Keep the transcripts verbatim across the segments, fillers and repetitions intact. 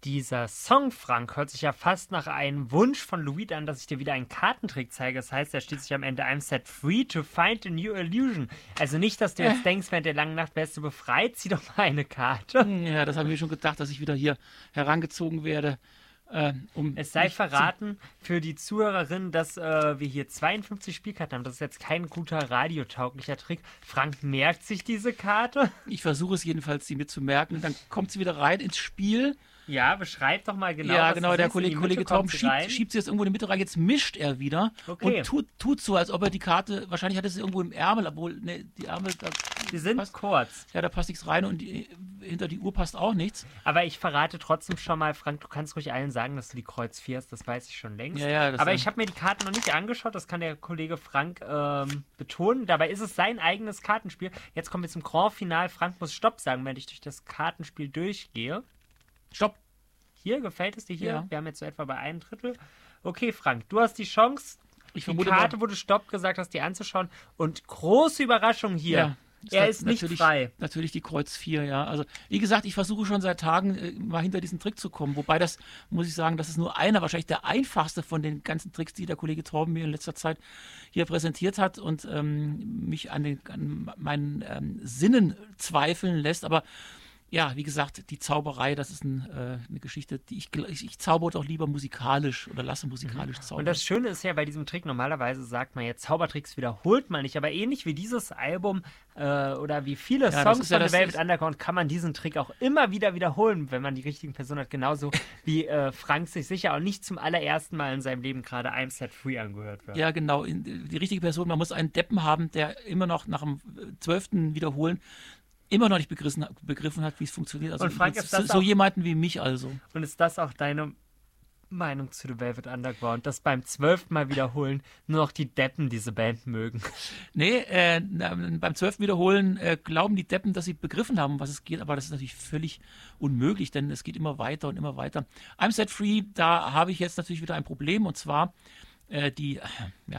Dieser Song, Frank, hört sich ja fast nach einem Wunsch von Louis an, dass ich dir wieder einen Kartentrick zeige. Das heißt, da steht sich am Ende I'm set free to find a new illusion. Also nicht, dass du jetzt äh. denkst, während der langen Nacht wärst du befreit. Zieh doch mal eine Karte. Ja, das habe ich mir schon gedacht, dass ich wieder hier herangezogen werde. Äh, um es sei verraten für die Zuhörerinnen, dass äh, wir hier zweiundfünfzig Spielkarten haben. Das ist jetzt kein guter radiotauglicher Trick. Frank merkt sich diese Karte. Ich versuche es jedenfalls, sie mir zu merken. Dann kommt sie wieder rein ins Spiel. Ja, beschreib doch mal genau. Ja, genau, der Kollege, Kollege Torben schiebt, schiebt sie jetzt irgendwo in die Mitte rein. Jetzt mischt er wieder okay. und tut, tut so, als ob er die Karte, wahrscheinlich hat er sie irgendwo im Ärmel, obwohl, ne, die Ärmel, da die sind passt, kurz. Ja, da passt nichts rein und die, hinter die Uhr passt auch nichts. Aber ich verrate trotzdem schon mal, Frank, du kannst ruhig allen sagen, dass du die Kreuz vier hast, das weiß ich schon längst. Ja, ja, das Aber ich habe mir die Karten noch nicht angeschaut, das kann der Kollege Frank ähm, betonen. Dabei ist es sein eigenes Kartenspiel. Jetzt kommen wir zum Grand Final. Frank muss Stopp sagen, wenn ich durch das Kartenspiel durchgehe. Stopp. Hier, gefällt es dir hier? Ja. Wir haben jetzt so etwa bei einem Drittel. Okay, Frank, du hast die Chance, ich die Karte, wo du Stopp gesagt hast, dir anzuschauen. Und große Überraschung hier. Ja, er ist nicht frei. Natürlich die Kreuz vier, ja. Also, wie gesagt, ich versuche schon seit Tagen äh, mal hinter diesen Trick zu kommen. Wobei das, muss ich sagen, das ist nur einer, wahrscheinlich der einfachste von den ganzen Tricks, die der Kollege Torben mir in letzter Zeit hier präsentiert hat und ähm, mich an, den, an meinen ähm, Sinnen zweifeln lässt. Aber ja, wie gesagt, die Zauberei, das ist ein, äh, eine Geschichte, die ich, ich, ich zauber doch lieber musikalisch oder lasse musikalisch zaubern. Und das Schöne ist ja bei diesem Trick, normalerweise sagt man ja, Zaubertricks wiederholt man nicht, aber ähnlich wie dieses Album äh, oder wie viele ja, Songs von ja, The Velvet Underground kann man diesen Trick auch immer wieder wiederholen, wenn man die richtigen Personen hat, genauso wie äh, Frank sich sicher auch nicht zum allerersten Mal in seinem Leben gerade I'm Set Free angehört wird. Ja, genau, die richtige Person, man muss einen Deppen haben, der immer noch nach dem zwölften Wiederholen immer noch nicht begriffen, begriffen hat, wie es funktioniert. Also und Frank, ist das so, auch, so jemanden wie mich also. Und ist das auch deine Meinung zu The Velvet Underground, dass beim zwölften Mal wiederholen nur noch die Deppen diese Band mögen? Nee, äh, beim zwölften Wiederholen äh, glauben die Deppen, dass sie begriffen haben, um was es geht, aber das ist natürlich völlig unmöglich, denn es geht immer weiter und immer weiter. I'm Set Free, da habe ich jetzt natürlich wieder ein Problem, und zwar äh, die, äh, ja,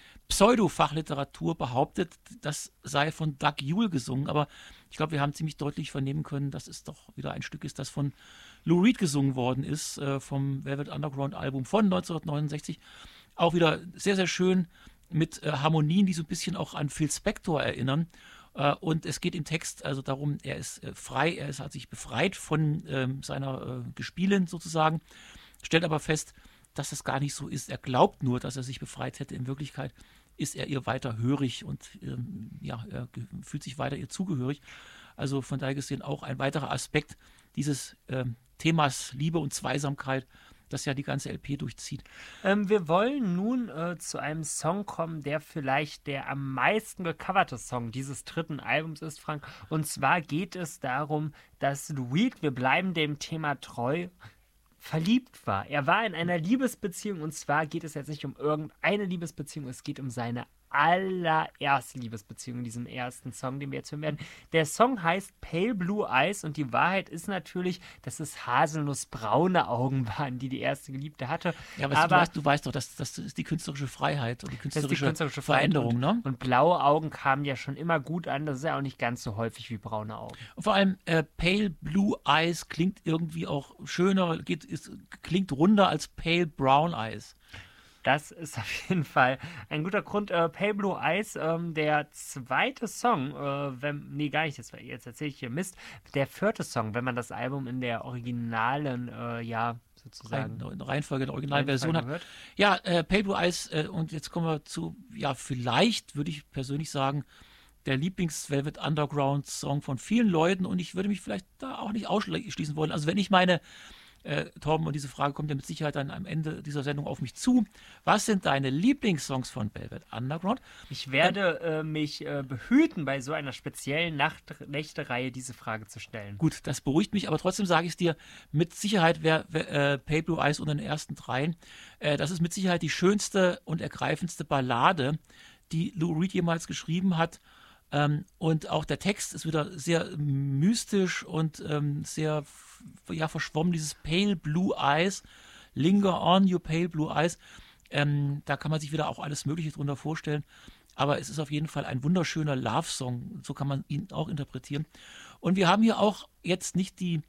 Pseudo-Fachliteratur behauptet, das sei von Doug Yule gesungen, aber ich glaube, wir haben ziemlich deutlich vernehmen können, dass es doch wieder ein Stück ist, das von Lou Reed gesungen worden ist, äh, vom Velvet Underground Album von neunzehnhundertneunundsechzig. Auch wieder sehr, sehr schön mit äh, Harmonien, die so ein bisschen auch an Phil Spector erinnern. Äh, und es geht im Text also darum, er ist äh, frei, er ist, hat sich befreit von äh, seiner äh, Gespielin sozusagen, stellt aber fest, dass es gar nicht so ist. Er glaubt nur, dass er sich befreit hätte. In Wirklichkeit ist er ihr weiter hörig und ähm, ja, er fühlt sich weiter ihr zugehörig. Also von daher gesehen auch ein weiterer Aspekt dieses ähm, Themas Liebe und Zweisamkeit, das ja die ganze L P durchzieht. Ähm, wir wollen nun äh, zu einem Song kommen, der vielleicht der am meisten gecoverte Song dieses dritten Albums ist, Frank. Und zwar geht es darum, dass Lou Reed, wir bleiben dem Thema treu, verliebt war. Er war in einer Liebesbeziehung, und zwar geht es jetzt nicht um irgendeine Liebesbeziehung, es geht um seine allererste Liebesbeziehung in diesem ersten Song, den wir jetzt hören werden. Der Song heißt Pale Blue Eyes und die Wahrheit ist natürlich, dass es haselnussbraune Augen waren, die die erste Geliebte hatte. Ja, aber, aber du, weißt, du weißt doch, das, das ist die künstlerische Freiheit und die künstlerische, die künstlerische Veränderung. Und, ne? und blaue Augen kamen ja schon immer gut an, das ist ja auch nicht ganz so häufig wie braune Augen. Und vor allem äh, Pale Blue Eyes klingt irgendwie auch schöner, geht, ist, klingt runder als Pale Brown Eyes. Das ist auf jeden Fall ein guter Grund. Äh, Pale Blue Eyes, ähm, der zweite Song, äh, wenn, nee, gar nicht, das war, jetzt erzähle ich hier Mist, der vierte Song, wenn man das Album in der originalen, äh, ja, sozusagen Rein, Reihenfolge der Originalversion hat. Hört. Ja, äh, Pale Blue Eyes, äh, und jetzt kommen wir zu, ja, vielleicht würde ich persönlich sagen, der Lieblings-Velvet Underground-Song von vielen Leuten, und ich würde mich vielleicht da auch nicht ausschließen wollen. Also wenn ich meine Äh, Torben, und diese Frage kommt ja mit Sicherheit dann am Ende dieser Sendung auf mich zu. Was sind deine Lieblingssongs von Velvet Underground? Ich werde äh, mich äh, behüten, bei so einer speziellen Nacht-Nächte-Reihe diese Frage zu stellen. Gut, das beruhigt mich, aber trotzdem sage ich es dir, mit Sicherheit wäre äh, Pale Blue Eyes unter den ersten dreien. Äh, das ist mit Sicherheit die schönste und ergreifendste Ballade, die Lou Reed jemals geschrieben hat. Ähm, und auch der Text ist wieder sehr mystisch und ähm, sehr ja, verschwommen, dieses Pale Blue Eyes, Linger on, you pale blue eyes. Ähm, da kann man sich wieder auch alles Mögliche drunter vorstellen. Aber es ist auf jeden Fall ein wunderschöner Love-Song, so kann man ihn auch interpretieren. Und wir haben hier auch jetzt nicht die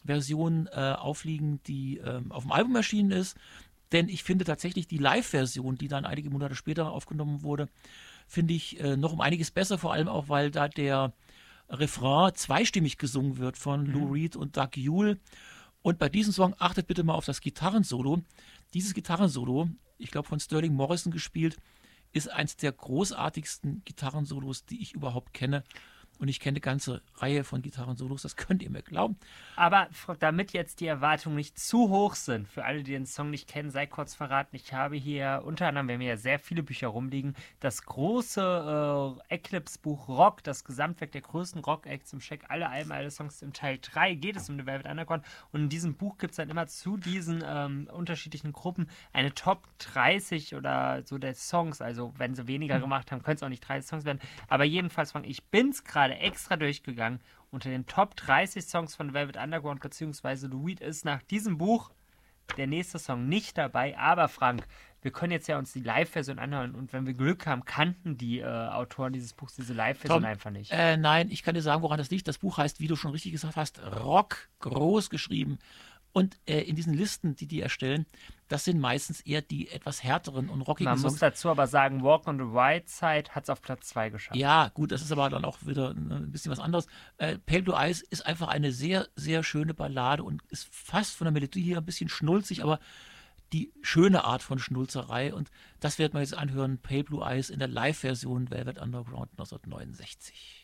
Version äh, aufliegen, die ähm, auf dem Album erschienen ist. Denn ich finde tatsächlich die Live-Version, die dann einige Monate später aufgenommen wurde, finde ich äh, noch um einiges besser, vor allem auch, weil da der Refrain zweistimmig gesungen wird von mhm. Lou Reed und Doug Yule. Und bei diesem Song achtet bitte mal auf das Gitarrensolo. Dieses Gitarrensolo, ich glaube von Sterling Morrison gespielt, ist eins der großartigsten Gitarrensolos, die ich überhaupt kenne. Und ich kenne eine ganze Reihe von Gitarrensolos, das könnt ihr mir glauben. Aber damit jetzt die Erwartungen nicht zu hoch sind, für alle, die den Song nicht kennen, sei kurz verraten, ich habe hier unter anderem, wir haben ja sehr viele Bücher rumliegen, das große äh, Eclipse-Buch Rock, das Gesamtwerk der größten Rock-Acts im Check, alle Alben, alle Songs. Im Teil drei geht es um The Velvet Underground und in diesem Buch gibt es dann immer zu diesen ähm, unterschiedlichen Gruppen eine Top dreißig oder so der Songs, also wenn sie weniger gemacht haben, können es auch nicht dreißig Songs werden, aber jedenfalls, ich bin es gerade extra durchgegangen. Unter den Top dreißig Songs von Velvet Underground bzw. Lou Reed ist nach diesem Buch der nächste Song nicht dabei. Aber Frank, wir können jetzt ja uns die Live-Version anhören und wenn wir Glück haben, kannten die äh, Autoren dieses Buchs diese Live-Version einfach nicht. Äh, nein, ich kann dir sagen, woran das liegt. Das Buch heißt, wie du schon richtig gesagt hast, Rock, groß geschrieben. Und äh, in diesen Listen, die die erstellen, das sind meistens eher die etwas härteren und rockigen Man Songs. muss dazu aber sagen, Walk on the Right Side hat es auf Platz zwei geschafft. Ja, gut, das ist aber dann auch wieder ein bisschen was anderes. Äh, Pale Blue Eyes ist einfach eine sehr, sehr schöne Ballade und ist fast von der Melodie her ein bisschen schnulzig, aber die schöne Art von Schnulzerei. Und das werden wir jetzt anhören, Pale Blue Eyes in der Live-Version Velvet Underground neunzehnhundertneunundsechzig.